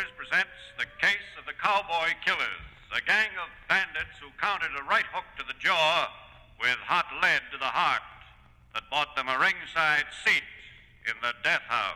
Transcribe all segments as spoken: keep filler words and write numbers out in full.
Busters presents The Case of the Cowboy Killers, a gang of bandits who countered a right hook to the jaw with hot lead to the heart that bought them a ringside seat in the death house.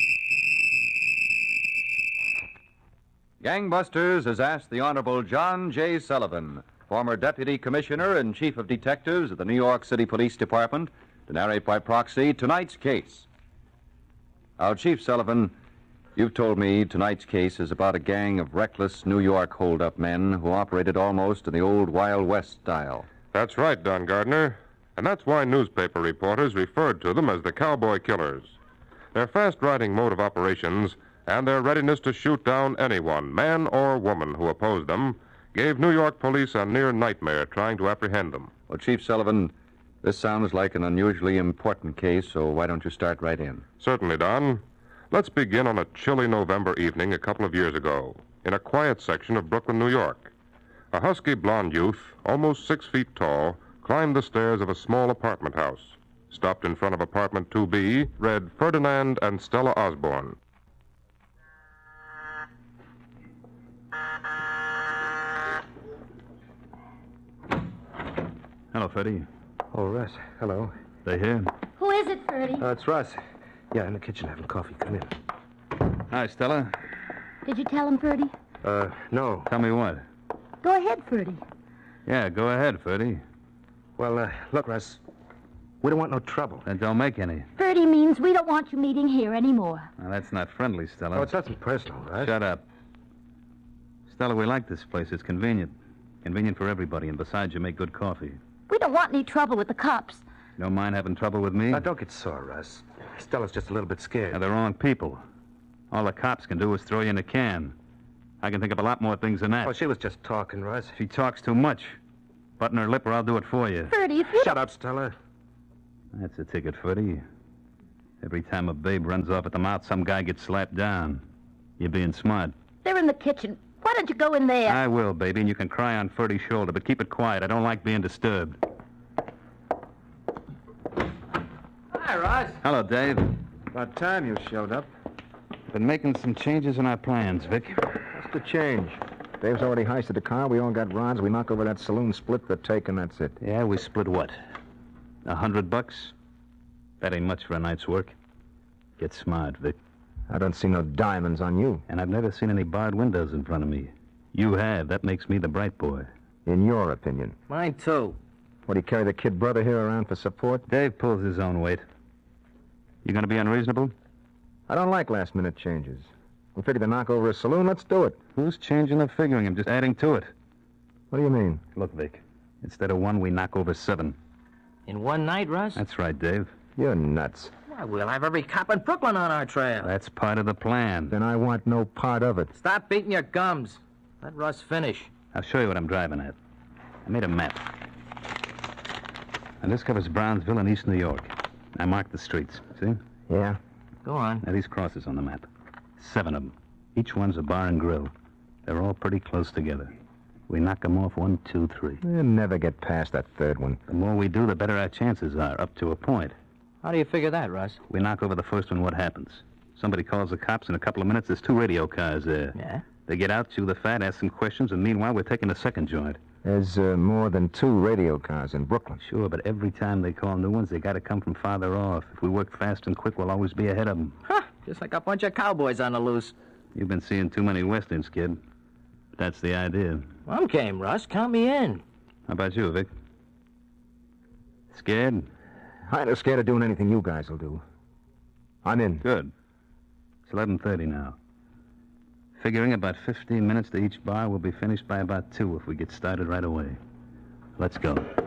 Gangbusters has asked the Honorable John J. Sullivan, former Deputy Commissioner and Chief of Detectives of the New York City Police Department, to narrate by proxy tonight's case. Now, Chief Sullivan, you've told me tonight's case is about a gang of reckless New York hold-up men who operated almost in the old Wild West style. That's right, Don Gardner. And that's why newspaper reporters referred to them as the Cowboy Killers. Their fast-riding mode of operations and their readiness to shoot down anyone, man or woman, who opposed them, gave New York police a near nightmare trying to apprehend them. Well, Chief Sullivan, this sounds like an unusually important case, so why don't you start right in? Certainly, Don. Let's begin on a chilly November evening a couple of years ago, in a quiet section of Brooklyn, New York. A husky blond youth, almost six feet tall, climbed the stairs of a small apartment house. Stopped in front of apartment two B, read Ferdinand and Stella Osborne. Hello, Freddie. Oh, Russ. Hello. They here? Who is it, Ferdy? Uh, it's Russ. Yeah, in the kitchen having coffee. Come in. Hi, Stella. Did you tell him, Ferdy? Uh, no. Tell me what? Go ahead, Ferdy. Yeah, go ahead, Freddie. Well, uh, look, Russ. We don't want no trouble. Then don't make any. Ferdy means we don't want you meeting here anymore. Now, that's not friendly, Stella. Oh, it's nothing personal, Russ. Shut up. Stella, we like this place. It's convenient. Convenient for everybody, and besides, you make good coffee. We don't want any trouble with the cops. You don't mind having trouble with me? Now, don't get sore, Russ. Stella's just a little bit scared. Now, the wrong people. All the cops can do is throw you in a can. I can think of a lot more things than that. Oh, she was just talking, Russ. She talks too much. Button her lip or I'll do it for you. Ferdy, if you... Shut up, Stella. That's a ticket, Freddie. Every time a babe runs off at the mouth, some guy gets slapped down. You're being smart. They're in the kitchen. Why don't you go in there? I will, baby, and you can cry on Ferdy's shoulder, but keep it quiet. I don't like being disturbed. Hi, Ross. Hello, Dave. About time you showed up. Been making some changes in our plans, Vic. What's the change? Dave's already heisted the car. We all got rods. We knock over that saloon, split the take, and that's it. Yeah, we split what? A hundred bucks? That ain't much for a night's work. Get smart, Vic. I don't see no diamonds on you. And I've never seen any barred windows in front of me. You have. That makes me the bright boy. In your opinion. Mine, too. What, do you carry the kid brother here around for support? Dave pulls his own weight. You gonna be unreasonable? I don't like last-minute changes. We figure to knock over a saloon, let's do it. Who's changing the figuring? I'm just adding to it. What do you mean? Look, Vic, instead of one, we knock over seven. In one night, Russ? That's right, Dave. You're nuts. Why, we'll have every cop in Brooklyn on our trail. That's part of the plan. Then I want no part of it. Stop beating your gums. Let Russ finish. I'll show you what I'm driving at. I made a map. And this covers Brownsville and East New York. I marked the streets, see? Yeah? Go on. Now, these crosses on the map. Seven of them. Each one's a bar and grill. They're all pretty close together. We knock them off one, two, three. We'll never get past that third one. The more we do, the better our chances are, up to a point. How do you figure that, Russ? We knock over the first one, what happens? Somebody calls the cops. In a couple of minutes, there's two radio cars there. Yeah? They get out, chew the fat, ask some questions, and meanwhile, we're taking the second joint. There's uh, more than two radio cars in Brooklyn. Sure, but every time they call new ones, they got to come from farther off. If we work fast and quick, we'll always be ahead of them. Huh, just like a bunch of cowboys on the loose. You've been seeing too many westerns, kid. But that's the idea. I'm game, Russ. Count me in. How about you, Vic? Scared? I ain't scared of doing anything you guys will do. I'm in. Good. It's eleven thirty now. Figuring about fifteen minutes to each bar, we'll be finished by about two if we get started right away. Let's go.